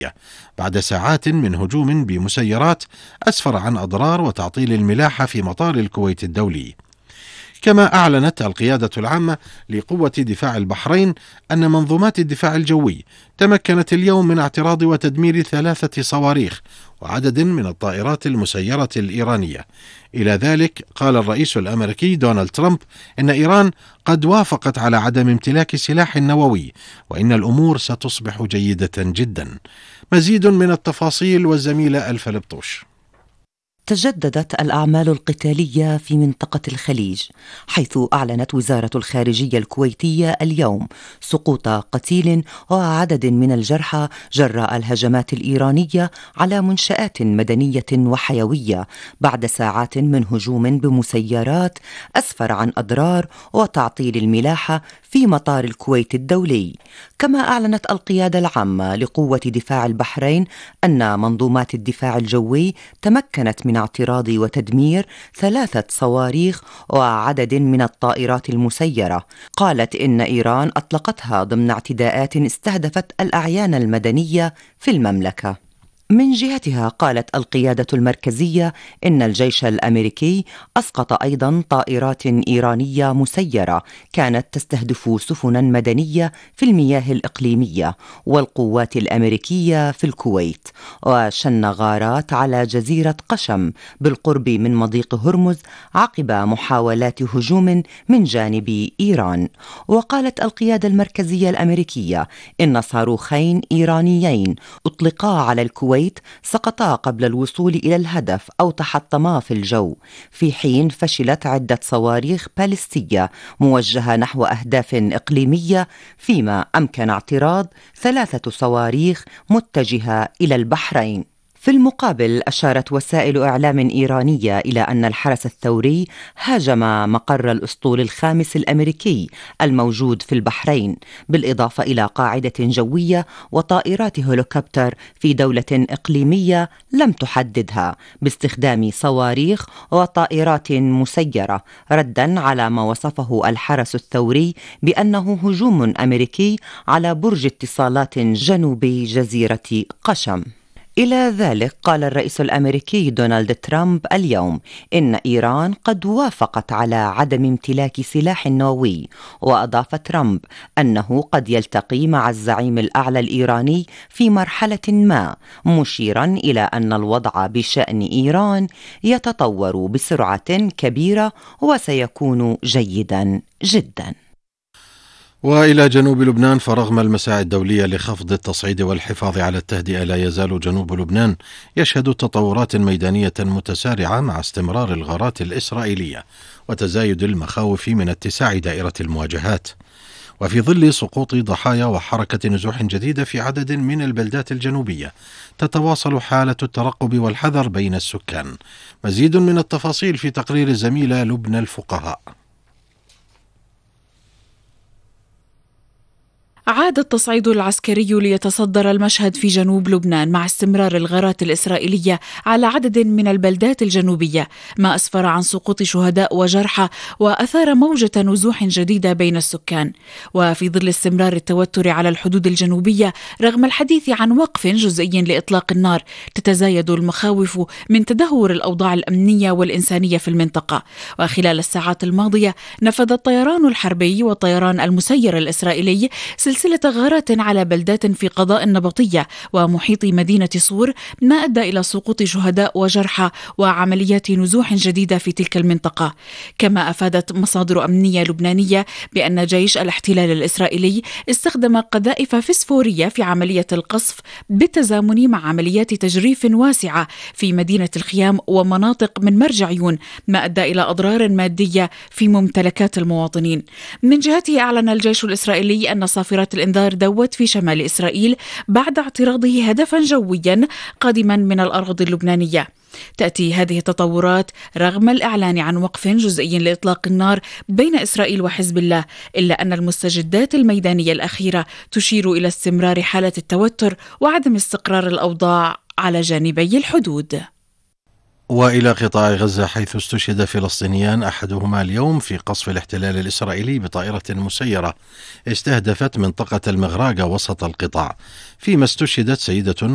بعد ساعات من هجوم بمسيرات أسفر عن أضرار وتعطيل الملاحة في مطار الكويت الدولي. كما أعلنت القيادة العامة لقوة دفاع البحرين أن منظومات الدفاع الجوي تمكنت اليوم من اعتراض وتدمير 3 صواريخ وعدد من الطائرات المسيرة الإيرانية. إلى ذلك قال الرئيس الأمريكي دونالد ترامب إن إيران قد وافقت على عدم امتلاك سلاح نووي وإن الأمور ستصبح جيدة جدا. مزيد من التفاصيل والزميلة ألفا لبطوش. تجددت الأعمال القتالية في منطقة الخليج، حيث أعلنت وزارة الخارجية الكويتية اليوم سقوط قتيل وعدد من الجرحى جراء الهجمات الإيرانية على منشآت مدنية وحيوية بعد ساعات من هجوم بمسيرات أسفر عن أضرار وتعطيل الملاحة في مطار الكويت الدولي. كما أعلنت القيادة العامة لقوة دفاع البحرين أن منظومات الدفاع الجوي تمكنت من اعتراض وتدمير 3 صواريخ وعدد من الطائرات المسيرة. قالت إن إيران أطلقتها ضمن اعتداءات استهدفت الأعيان المدنية في المملكة. من جهتها قالت القيادة المركزية إن الجيش الأمريكي أسقط أيضا طائرات إيرانية مسيرة كانت تستهدف سفنا مدنية في المياه الإقليمية والقوات الأمريكية في الكويت، وشن غارات على جزيرة قشم بالقرب من مضيق هرمز عقب محاولات هجوم من جانب إيران. وقالت القيادة المركزية الأمريكية إن صاروخين إيرانيين أطلقا على الكويت سقطا قبل الوصول إلى الهدف أو تحطما في الجو، في حين فشلت عدة صواريخ باليستية موجهة نحو أهداف إقليمية، فيما أمكن اعتراض 3 صواريخ متجهة إلى البحرين. في المقابل أشارت وسائل إعلام إيرانية إلى أن الحرس الثوري هاجم مقر الأسطول الخامس الأمريكي الموجود في البحرين، بالإضافة إلى قاعدة جوية وطائرات هليكوبتر في دولة إقليمية لم تحددها باستخدام صواريخ وطائرات مسيرة، ردا على ما وصفه الحرس الثوري بأنه هجوم أمريكي على برج اتصالات جنوبي جزيرة قشم. إلى ذلك قال الرئيس الأمريكي دونالد ترامب اليوم إن إيران قد وافقت على عدم امتلاك سلاح نووي، وأضاف ترامب أنه قد يلتقي مع الزعيم الأعلى الإيراني في مرحلة ما، مشيرا إلى أن الوضع بشأن إيران يتطور بسرعة كبيرة وسيكون جيدا جدا. وإلى جنوب لبنان، فرغم المساعي الدولية لخفض التصعيد والحفاظ على التهدئة لا يزال جنوب لبنان يشهد تطورات ميدانية متسارعة مع استمرار الغارات الإسرائيلية وتزايد المخاوف من اتساع دائرة المواجهات، وفي ظل سقوط ضحايا وحركة نزوح جديدة في عدد من البلدات الجنوبية تتواصل حالة الترقب والحذر بين السكان. مزيد من التفاصيل في تقرير الزميلة لبنى الفقهاء. عاد التصعيد العسكري ليتصدر المشهد في جنوب لبنان مع استمرار الغارات الإسرائيلية على عدد من البلدات الجنوبية، ما أسفر عن سقوط شهداء وجرحى وأثار موجة نزوح جديدة بين السكان. وفي ظل استمرار التوتر على الحدود الجنوبية رغم الحديث عن وقف جزئي لإطلاق النار، تتزايد المخاوف من تدهور الأوضاع الأمنية والإنسانية في المنطقة. وخلال الساعات الماضية نفذ الطيران الحربي والطيران المسير الإسرائيلي سلسلة غارات على بلدات في قضاء النبطية ومحيط مدينة صور، ما أدى إلى سقوط شهداء وجرحى وعمليات نزوح جديدة في تلك المنطقة. كما أفادت مصادر أمنية لبنانية بأن جيش الاحتلال الإسرائيلي استخدم قذائف فسفورية في عملية القصف بالتزامن مع عمليات تجريف واسعة في مدينة الخيام ومناطق من مرجعيون، ما أدى إلى أضرار مادية في ممتلكات المواطنين. من جهته أعلن الجيش الإسرائيلي أن صافرات الإنذار دوت في شمال إسرائيل بعد اعتراضه هدفا جويا قادما من الأراضي اللبنانية. تأتي هذه التطورات رغم الإعلان عن وقف جزئي لإطلاق النار بين إسرائيل وحزب الله، إلا أن المستجدات الميدانية الأخيرة تشير إلى استمرار حالة التوتر وعدم استقرار الأوضاع على جانبي الحدود. وإلى قطاع غزة، حيث استشهد فلسطينيان أحدهما اليوم في قصف الاحتلال الإسرائيلي بطائرة مسيرة استهدفت منطقة المغراقة وسط القطاع، فيما استشهدت سيدة